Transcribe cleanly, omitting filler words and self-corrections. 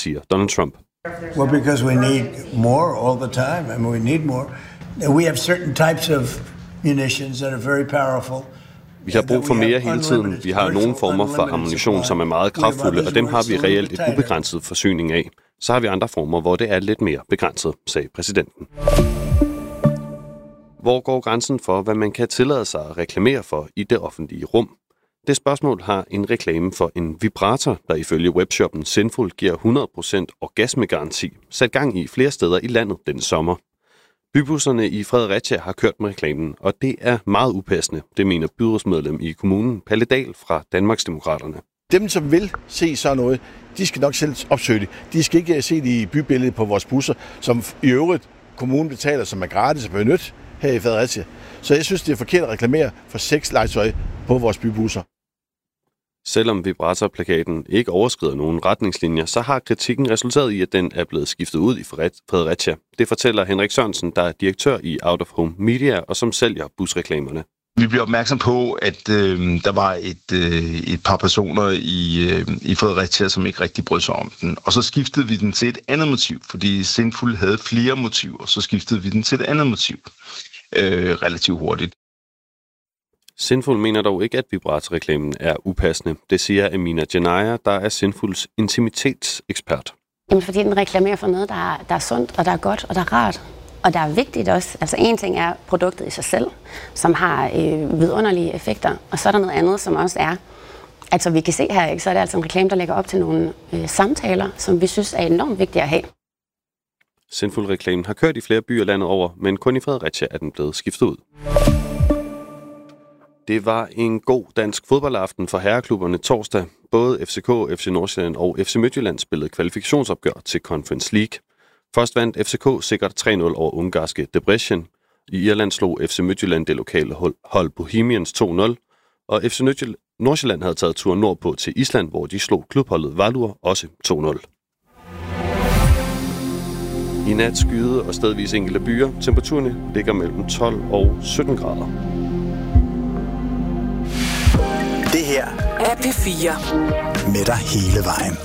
siger Donald Trump. Well, because we need more all the time. I mean, we need more. We have certain types of munitions that are very powerful. Vi har brug for mere hele tiden. Vi har nogle former for ammunition, som er meget kraftfulde, og dem har vi reelt et ubegrænset forsyning af. Så har vi andre former, hvor det er lidt mere begrænset, sagde præsidenten. Hvor går grænsen for, hvad man kan tillade sig at reklamere for i det offentlige rum? Det spørgsmål har en reklame for en vibrator, der ifølge webshoppen Sinful giver 100% orgasmegaranti, sat gang i flere steder i landet denne sommer. Bybusserne i Fredericia har kørt med reklamen, og det er meget upassende, det mener byrådsmedlem i kommunen, Palle Dahl fra Danmarksdemokraterne. Dem, som vil se sådan noget, de skal nok selv opsøge det. De skal ikke se det i bybilledet på vores busser, som i øvrigt kommunen betaler, som er gratis at benytte her i Fredericia. Så jeg synes, det er forkert at reklamere for sexlegetøj på vores bybusser. Selvom vibratorplakaten ikke overskrider nogen retningslinjer, så har kritikken resulteret i, at den er blevet skiftet ud i Fredericia. Det fortæller Henrik Sørensen, der er direktør i Out of Home Media og som sælger busreklamerne. Vi bliver opmærksom på, at der var et par personer i Fredericia, som ikke rigtig brød sig om den. Og så skiftede vi den til et andet motiv, fordi Sinful havde flere motiver. Så skiftede vi den til et andet motiv relativt hurtigt. Sinful mener dog ikke, at vibratorreklamen er upassende. Det siger Amina Janaya, der er Sinfuls intimitetsekspert. Jamen, fordi den reklamerer for noget, der er sundt, og der er godt, og der er rart. Og der er vigtigt også. Altså en ting er produktet i sig selv, som har vidunderlige effekter. Og så er der noget andet, som også er, altså vi kan se her, ikke, så er det altså en reklame, der lægger op til nogle samtaler, som vi synes er enormt vigtige at have. Sinful-reklamen har kørt i flere byer landet over, men kun i Fredericia er den blevet skiftet ud. Det var en god dansk fodboldaften for herreklubberne torsdag. Både FCK, FC Nordsjælland og FC Midtjylland spillede kvalifikationsopgør til Conference League. Først vandt FCK sikkert 3-0 over ungarske Debrecen. I Irland slog FC Midtjylland det lokale hold Bohemians 2-0. Og FC Nordsjælland havde taget turen nordpå til Island, hvor de slog klubholdet Valur også 2-0. I nat skyde og stedvis enkelte byer. Temperaturerne ligger mellem 12 og 17 grader. Det her er P4 med dig hele vejen.